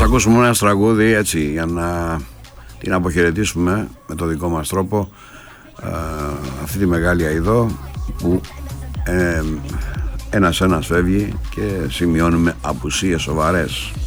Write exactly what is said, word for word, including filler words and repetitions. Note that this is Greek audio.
Ας ακούσουμε ένα τραγούδι έτσι για να την αποχαιρετήσουμε με το δικό μας τρόπο, ε, αυτή τη μεγάλη αηδό που ε, ένας ένας φεύγει και σημειώνουμε απουσίες σοβαρές.